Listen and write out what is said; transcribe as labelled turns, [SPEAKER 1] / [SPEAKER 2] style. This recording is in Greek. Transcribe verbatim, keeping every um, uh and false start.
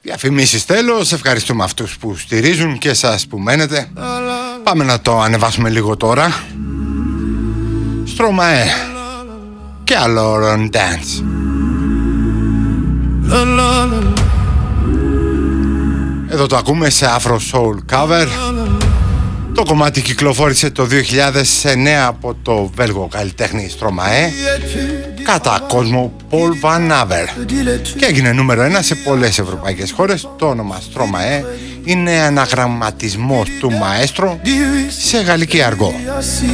[SPEAKER 1] Διαφημίσεις τέλος, ευχαριστούμε αυτούς που στηρίζουν και εσάς που μένετε. Πάμε να το ανεβάσουμε λίγο τώρα. Stromae και άλλο Run Dance. Εδώ το ακούμε σε Afro Soul Cover. Το κομμάτι κυκλοφόρησε το δύο χιλιάδες εννέα από το Βέλγο καλλιτέχνη Stromae κατά κόσμο Paul Van Aver και έγινε νούμερο ένα σε πολλές ευρωπαϊκές χώρες. Το όνομα Stromae είναι αναγραμματισμός του μαέστρο σε γαλλική αργό.